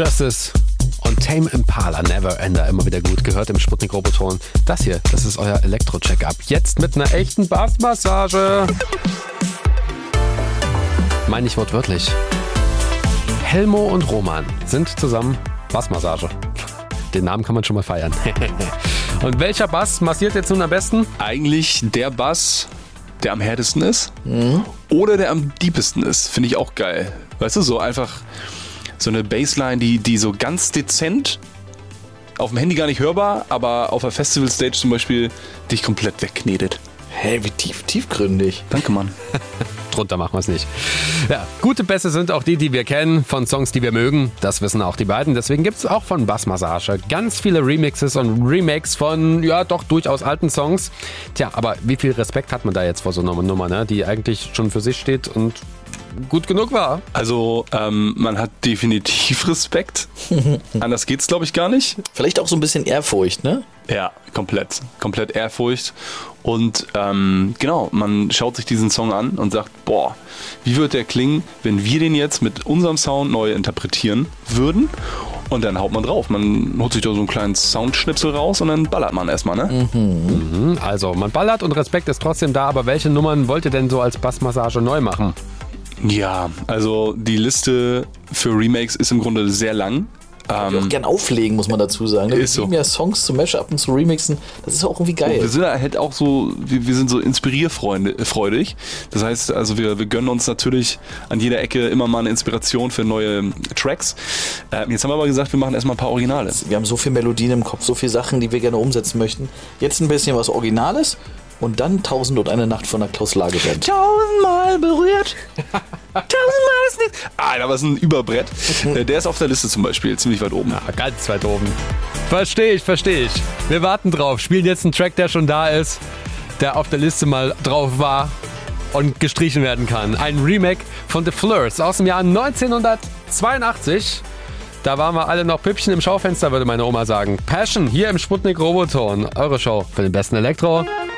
Justice und Tame Impala, Never Ender, immer wieder gut gehört im Sputnik Roboton. Das hier, das ist euer Elektro-Check-Up. Jetzt mit einer echten Bassmassage. Meine ich wortwörtlich. Helmo und Roman sind zusammen Bassmassage. Den Namen kann man schon mal feiern. Und welcher Bass massiert jetzt nun am besten? Eigentlich der Bass, der am härtesten ist oder der am deepesten ist. Finde ich auch geil. Weißt du, so einfach so eine Bassline, die so ganz dezent, auf dem Handy gar nicht hörbar, aber auf der Festival-Stage zum Beispiel dich komplett wegknetet. Hey, wie tiefgründig. Danke, Mann. Drunter machen wir es nicht. Ja, gute Bässe sind auch die wir kennen, von Songs, die wir mögen. Das wissen auch die beiden. Deswegen gibt es auch von Bassmassage ganz viele Remixes und Remakes von, ja, doch durchaus alten Songs. Tja, aber wie viel Respekt hat man da jetzt vor so einer Nummer, ne? Die eigentlich schon für sich steht und gut genug war? Also, man hat definitiv Respekt. Anders geht's, glaube ich, gar nicht. Vielleicht auch so ein bisschen Ehrfurcht, ne? Ja, komplett Ehrfurcht. Und genau, man schaut sich diesen Song an und sagt, boah, wie wird der klingen, wenn wir den jetzt mit unserem Sound neu interpretieren würden? Und dann haut man drauf. Man holt sich da so einen kleinen Soundschnipsel raus und dann ballert man erstmal, ne? Also, man ballert und Respekt ist trotzdem da, aber welche Nummern wollt ihr denn so als Bassmassage neu machen? Ja, also die Liste für Remakes ist im Grunde sehr lang. Ich auch gern auflegen, muss man dazu sagen. Ist so. Wir lieben ja Songs zu mashuppen, zu remixen. Das ist auch irgendwie geil. Wir sind halt auch so, wir sind so inspirierfreudig. Das heißt, also wir gönnen uns natürlich an jeder Ecke immer mal eine Inspiration für neue Tracks. Jetzt haben wir aber gesagt, wir machen erstmal ein paar Originale. Wir haben so viele Melodien im Kopf, so viele Sachen, die wir gerne umsetzen möchten. Jetzt ein bisschen was Originales. Und dann 1001 Nacht von der Klaus Lage Band. 1000-mal berührt. 1000-mal ist nichts. Da war es ein Überbrett. Der ist auf der Liste zum Beispiel ziemlich weit oben. Ja, ganz weit oben. Verstehe ich. Wir warten drauf. Spielen jetzt einen Track, der schon da ist, der auf der Liste mal drauf war und gestrichen werden kann. Ein Remake von The Flirts aus dem Jahr 1982. Da waren wir alle noch Püppchen im Schaufenster, würde meine Oma sagen. Passion hier im Sputnik Roboton. Eure Show für den besten Elektro.